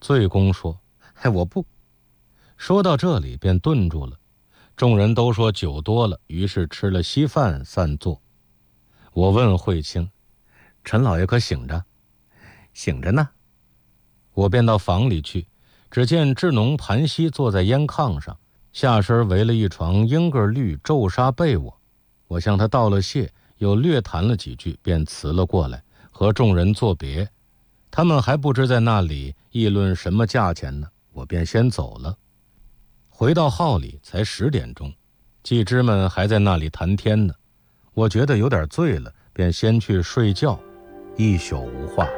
醉公说：“我不。”说到这里便顿住了。众人都说酒多了，于是吃了稀饭散坐。我问慧清：“陈老爷可醒着？”“醒着呢。”我便到房里去，只见智农盘膝坐在烟炕上，下身围了一床英格绿皱纱被窝。我向他道了谢，又略谈了几句，便辞了过来，和众人作别。他们还不知在那里议论什么价钱呢，我便先走了。回到号里才10点钟，技师们还在那里谈天呢。我觉得有点醉了，便先去睡觉，一宿无话。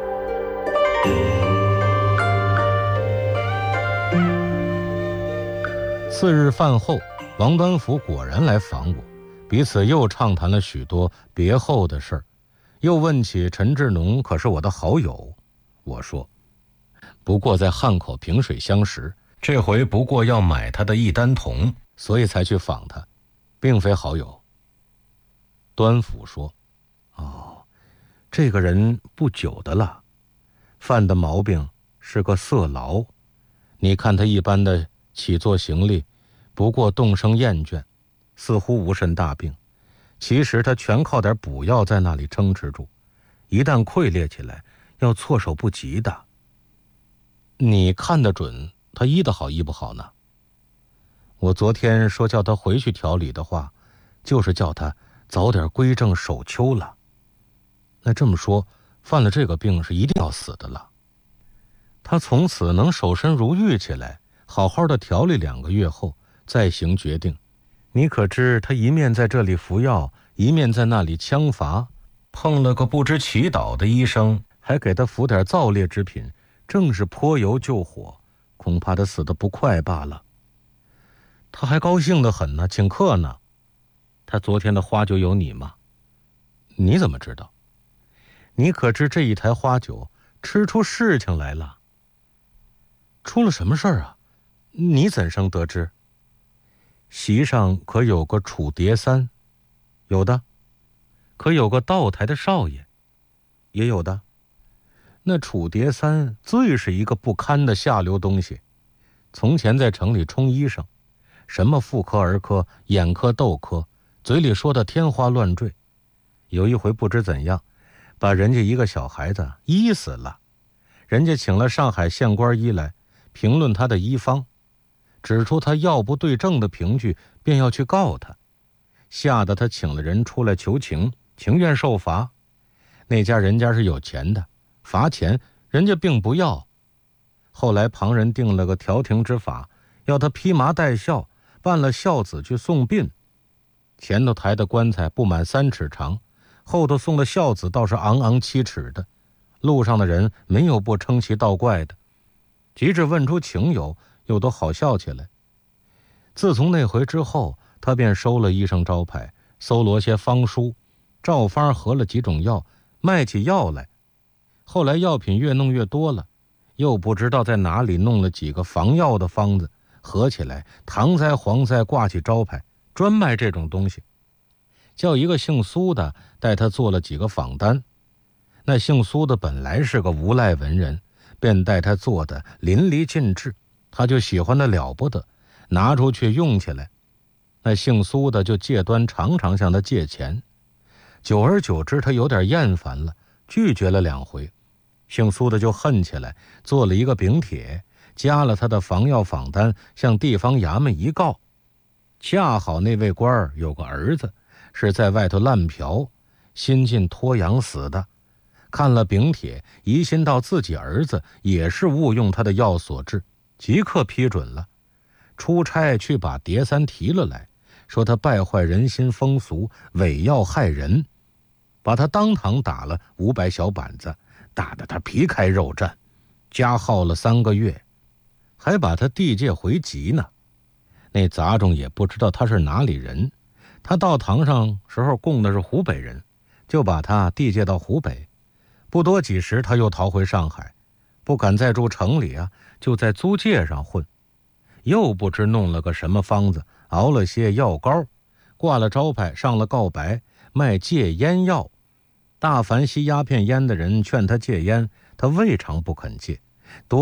次日饭后，王端福果然来访我，彼此又畅谈了许多别后的事儿，又问起陈志农可是我的好友。我说：“不过在汉口萍水相识，这回不过要买他的一单铜，所以才去访他，并非好友。”端福说：“哦，这个人不久的了，犯的毛病是个色劳。你看他一般的起坐行立，不过动生厌倦，似乎无甚大病，其实他全靠点补药在那里撑持住，一旦溃裂起来，要措手不及的。你看得准他医得好医不好呢？”我昨天说叫他回去调理的话，就是叫他早点归正守秋了。那这么说，犯了这个病是一定要死的了。他从此能守身如玉起来，好好的调理2个月后再行决定。你可知他一面在这里服药，一面在那里枪伐，碰了个不知祈祷的医生，还给他服点燥烈之品，正是泼油救火，恐怕他死得不快罢了。他还高兴得很呢，请客呢。他昨天的花酒有你吗？你怎么知道？你可知这一台花酒吃出事情来了？出了什么事儿啊？你怎生得知？席上可有个楚叠三？有的。可有个道台的少爷？也有的。那楚叠三最是一个不堪的下流东西，从前在城里充医生，什么妇科儿科眼科窦科，嘴里说的天花乱坠。有一回不知怎样，把人家一个小孩子医死了，人家请了上海县官医来评论他的医方，指出他药不对症的凭据，便要去告他，吓得他请了人出来求情，情愿受罚。那家人家是有钱的，罚钱人家并不要。后来旁人定了个调停之法，要他披麻戴孝，办了孝子去送殡。前头抬的棺材不满3尺长，后头送的孝子倒是昂昂7尺的，路上的人没有不称其道怪的，及至问出情由，又都好笑起来。自从那回之后，他便收了医生招牌，搜罗些方书，照方合了几种药，卖起药来。后来药品越弄越多了，又不知道在哪里弄了几个防药的方子，合起来搪塞黄塞挂起招牌，专卖这种东西。叫一个姓苏的带他做了几个访单，那姓苏的本来是个无赖文人，便带他做的淋漓尽致，他就喜欢得了不得，拿出去用起来。那姓苏的就借端常常向他借钱，久而久之他有点厌烦了，拒绝了2回。姓苏的就恨起来，做了一个禀帖，加了他的防药访单，向地方衙门一告。恰好那位官儿有个儿子是在外头烂嫖，新近脱阳死的，看了禀帖，疑心到自己儿子也是误用他的药所致，即刻批准了，出差去把叠三提了来，说他败坏人心风俗，伪药害人，把他当堂打了500小板子，打得他皮开肉绽，加号了3个月，还把他地界回籍呢。那杂种也不知道他是哪里人，他到堂上时候供的是湖北人，就把他地界到湖北。不多几时他又逃回上海，不敢再住城里啊，就在租界上混。又不知弄了个什么方子，熬了些药膏，挂了招牌，上了告白，卖戒烟药。大凡吸鸦片烟的人劝他戒烟，他未尝不肯戒，多